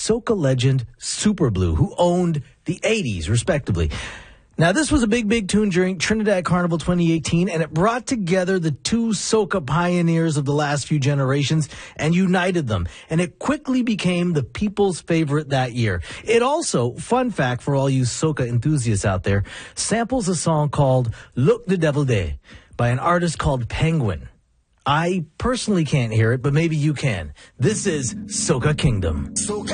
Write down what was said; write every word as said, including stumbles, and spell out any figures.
soca legend Super Blue, who owned the eighties, respectively. Now, this was a big, big tune during Trinidad Carnival twenty eighteen, and it brought together the two soca pioneers of the last few generations and united them. And it quickly became the people's favorite that year. It also, fun fact for all you soca enthusiasts out there, samples a song called Look the Devil Day by an artist called Penguin. I personally can't hear it, but maybe you can. This is Soca Kingdom. Soca.